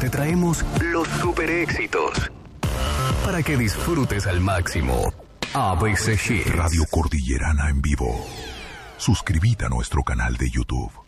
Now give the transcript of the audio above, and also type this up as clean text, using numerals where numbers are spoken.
te traemos los super éxitos para que disfrutes al máximo. ABC Hits. Radio Cordillerana en vivo. Suscríbete a nuestro canal de YouTube.